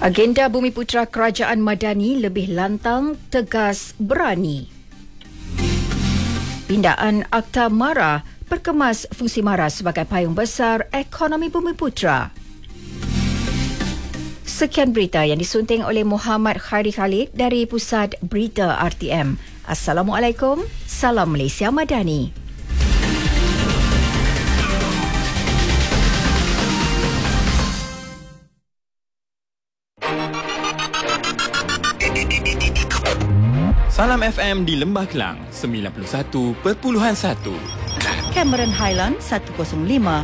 Agenda Bumiputra Kerajaan Madani lebih lantang, tegas, berani. Pindaan Akta MARA perkemas fungsi MARA sebagai payung besar ekonomi Bumiputra. Sekian berita yang disunting oleh Muhammad Khairi Khalid dari Pusat Berita RTM. Assalamualaikum, salam Malaysia Madani. Salam FM di Lembah Kelang 91.1. Cameron Highland 105.1.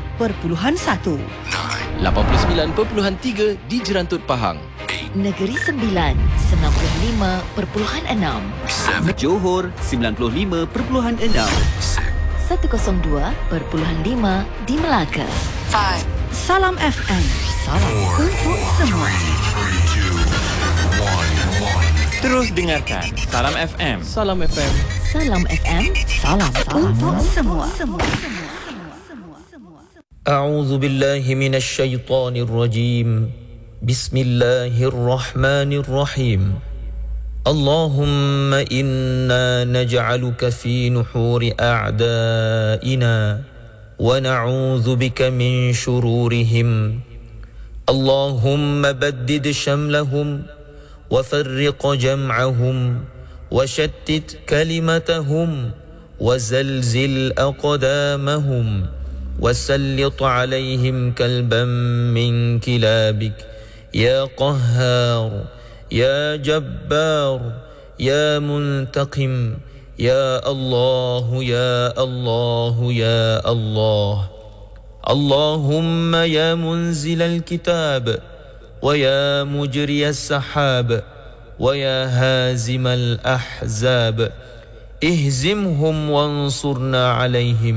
89.3 di Jerantut Pahang. Negeri Sembilan 95.6. Johor 95.6. 102.5 di Melaka. Salam FM. Salam untuk semua. Terus dengarkan Salam FM. Salam FM. Salam FM. Salam Untuk semua. أعوذ بالله من الشيطان الرجيم بسم الله الرحمن الرحيم اللهم إنا نجعلك في نحور أعدائنا ونعوذ بك من شرورهم اللهم بدد شملهم وفرق جمعهم وشتت كلمتهم وزلزل أقدامهم وسلط عليهم كلبا من كلابك يا قهار يا جبار يا منتقم يا الله يا الله يا الله اللهم يا منزل الكتاب ويا مجري السحاب ويا هازم الأحزاب اهزمهم وانصرنا عليهم.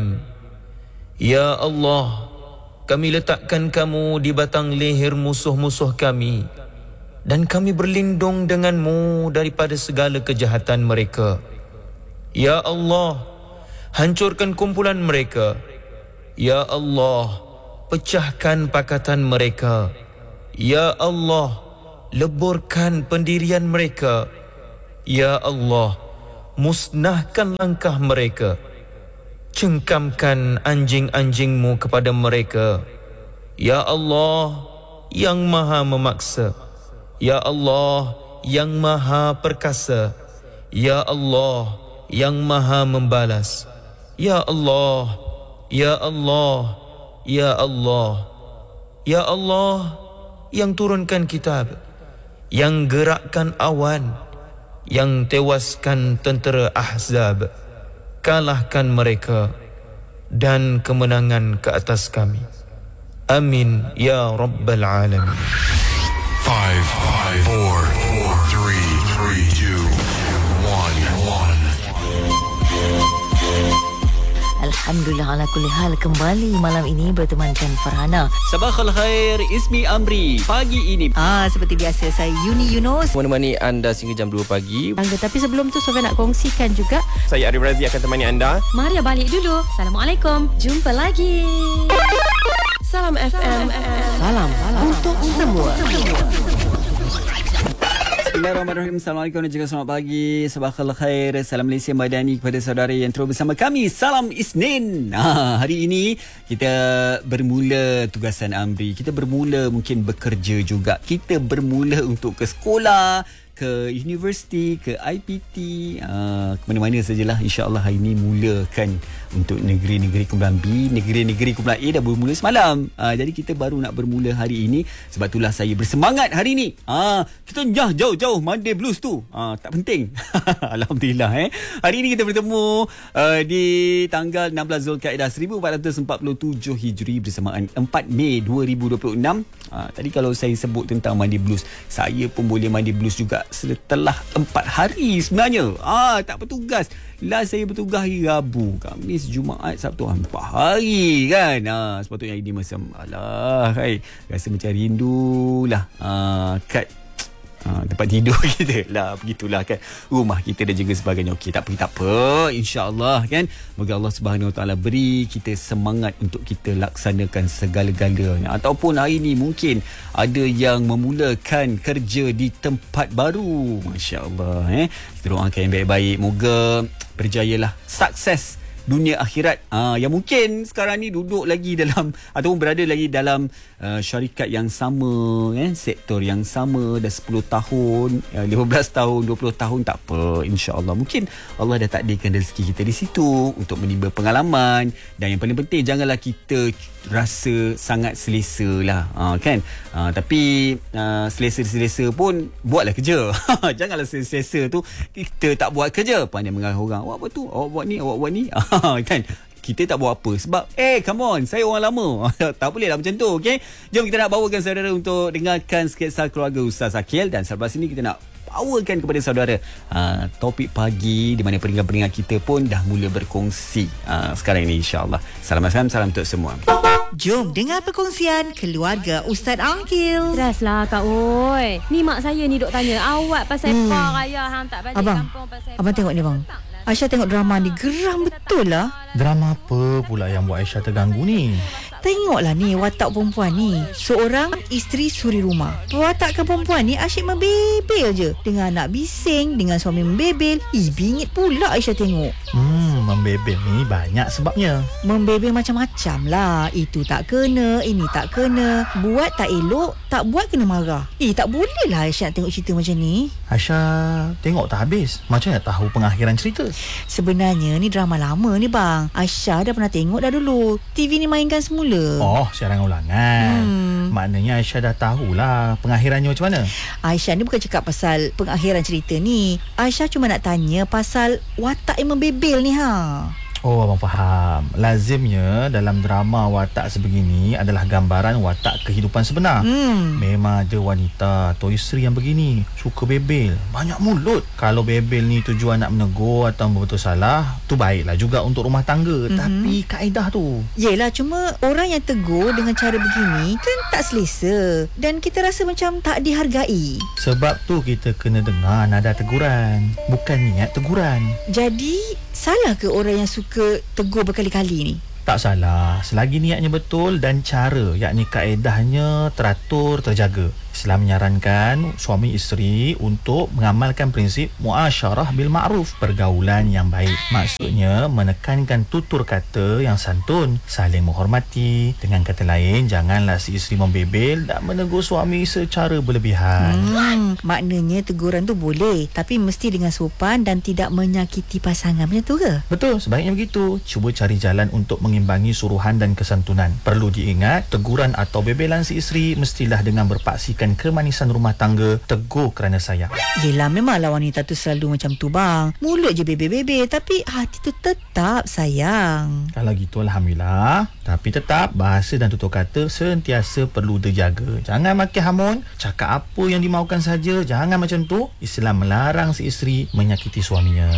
Ya Allah, kami letakkan kamu di batang leher musuh-musuh kami dan kami berlindung denganmu daripada segala kejahatan mereka. Ya Allah, hancurkan kumpulan mereka. Ya Allah, pecahkan pakatan mereka. Ya Allah, leburkan pendirian mereka. Ya Allah, musnahkan langkah mereka. Cengkamkan anjing-anjingmu kepada mereka. Ya Allah, yang maha memaksa. Ya Allah, yang maha perkasa. Ya Allah, yang maha membalas. Ya Allah, Ya Allah, Ya Allah, Ya Allah, yang turunkan kitab, yang gerakkan awan, yang tewaskan tentera Ahzab. Kalahkan mereka dan kemenangan ke atas kami. Amin ya Rabbal Alamin. 5, 4, 3, 2, 1. Alhamdulillah ala kulli hal, kembali malam ini bertemankan Farhana. Sabakhul khair, Ismi Amri. Pagi ini Seperti biasa, saya Yuni Yunus. Menemani anda sehingga jam 2 pagi. Tapi sebelum tu Sofia nak kongsikan juga. Saya Arif Razi akan temani anda. Maria balik dulu. Assalamualaikum. Jumpa lagi. Salam FM. Salam untuk semua. Bismillahirrahmanirrahim. Assalamualaikum dan juga selamat pagi. Sabakhul khair. Salam Malaysia Madani kepada saudara yang terus bersama kami. Salam Isnin. Hari ini kita bermula tugasan Amri. Kita bermula mungkin bekerja juga. Kita bermula untuk ke sekolah, ke universiti, ke IPT, ke mana-mana sajalah. InsyaAllah hari ini mulakan untuk negeri-negeri kumpulan B, negeri-negeri kumpulan A dah bermula semalam. Jadi kita baru nak bermula hari ini. Sebab itulah saya bersemangat hari ini. Kita jauh-jauh Monday Blues tu. Tak penting. Alhamdulillah. Hari ini kita bertemu di tanggal 16 Zulkaidah 1447 Hijri bersamaan 4 Mei 2026. Tadi kalau saya sebut tentang Monday Blues, saya pun boleh Monday Blues juga setelah 4 hari sebenarnya. Tak bertugas. Last saya bertugas hari Rabu, Khamis, Jumaat, Sabtu, 4 hari kan. Sepatutnya ini macam alah, rasa macam rindu lah. Kad tempat tidur kita lah, begitulah kan, rumah kita dan juga sebagainya. Okey, tak apa, insya-Allah kan. Moga Allah Subhanahu Wa Taala beri kita semangat untuk kita laksanakan segala-galanya. Ataupun hari ni mungkin ada yang memulakan kerja di tempat baru, masya-Allah. Kita doakan yang baik-baik, moga berjayalah, sukses dunia akhirat. Yang mungkin sekarang ni duduk lagi dalam ataupun berada lagi dalam syarikat yang sama, sektor yang sama dah 10 tahun, 15 tahun, 20 tahun, tak apa, insya-Allah. Mungkin Allah dah takdirkan rezeki kita di situ untuk menimba pengalaman, dan yang paling penting janganlah kita rasa sangat selesa lah, kan. Tapi selesa-selesa pun buatlah kerja. Janganlah selesa tu kita tak buat kerja, pandai mengarah orang, awak apa tu, awak buat ni kan. Kita tak buat apa sebab come on, saya orang lama. Tak boleh lah macam tu, okey. Jom kita nak bawakan saudara untuk dengarkan sketsa keluarga Ustaz Akil, dan selepas ini kita nak bawakan kepada saudara topik pagi di mana peringkat-peringkat kita pun dah mula berkongsi sekarang ini, insya-Allah. Salam FM, salam untuk semua. Jom dengar perkongsian keluarga Ustaz Akil. Teraslah Kak Oi. Ni mak saya ni duk tanya awak pasal apa raya hang tak balik kampung pasal. Abang tengok ni bang. Aisyah tengok drama ni geram betul lah. Drama apa pula yang buat Aisyah terganggu ni? Tengoklah ni watak perempuan ni. Seorang isteri suri rumah. Perwatakan perempuan ni asyik membebel je. Dengan anak bising, dengan suami membebel. Bingit pula Aisyah tengok. Membebel ni banyak sebabnya. Membebel macam-macam lah. Itu tak kena, ini tak kena. Buat tak elok, tak buat kena marah. Tak boleh lah Aisyah tengok cerita macam ni. Aisyah tengok tak habis. Macam nak tahu pengakhiran cerita? Sebenarnya ni drama lama ni bang. Aisyah dah pernah tengok dah dulu. TV ni mainkan semula. Oh, siaran ulangan. Maknanya Aisyah dah tahulah pengakhirannya macam mana. Aisyah ni bukan cakap pasal pengakhiran cerita ni. Aisyah cuma nak tanya pasal watak yang membebel ni Oh, abang faham. Lazimnya dalam drama watak sebegini adalah gambaran watak kehidupan sebenar. Memang ada wanita atau isteri yang begini, suka bebel, banyak mulut. Kalau bebel ni tujuan nak menegur atau berbetul salah, tu baiklah juga untuk rumah tangga. Tapi kaedah tu, yelah, cuma orang yang tegur dengan cara begini kan tak selesa, dan kita rasa macam tak dihargai. Sebab tu kita kena dengar nada teguran, bukan niat teguran. Jadi salah ke orang yang suka tegur berkali-kali ni? Tak salah, selagi niatnya betul dan cara, yakni kaedahnya teratur, terjaga. Islam menyarankan suami isteri untuk mengamalkan prinsip muasyarah bil ma'ruf, pergaulan yang baik. Maksudnya menekankan tutur kata yang santun, saling menghormati. Dengan kata lain, janganlah si isteri membebel dan menegur suami secara berlebihan. Maknanya teguran tu boleh, tapi mesti dengan sopan dan tidak menyakiti pasangan, macam tu ke? Betul, sebaiknya begitu. Cuba cari jalan untuk mengimbangi suruhan dan kesantunan. Perlu diingat, teguran atau bebelan si isteri mestilah dengan berpaksikan kemanisan rumah tangga, tegur kerana sayang. Yelah, memanglah wanita tu selalu macam tu bang. Mulut je bebe-bebe, tapi hati tu tetap sayang. Kalau gitu alhamdulillah. Tapi tetap bahasa dan tutur kata sentiasa perlu dijaga. Jangan makin hamun, cakap apa yang dimaukan saja. Jangan macam tu. Islam melarang si isteri menyakiti suaminya.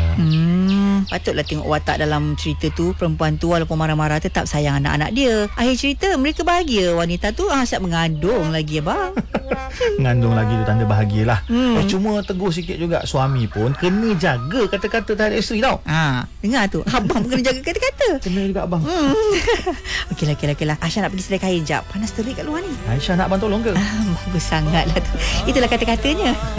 Patutlah tengok watak dalam cerita tu. Perempuan tu walaupun marah-marah tetap sayang anak-anak dia. Akhir cerita mereka bahagia. Wanita tu asyik mengandung lagi bang. Mengandung lagi tu tanda bahagialah. Cuma tegur sikit juga, suami pun kena jaga kata-kata terhadap isteri tau. Dengar tu, abang pun kena jaga kata-kata. Kena juga abang. Okeylah. Aisyah nak pergi sedai kain jap. Panas terik kat luar ni. Aisyah nak abang tolong ke? Bagus sangatlah tu. Itulah kata-katanya.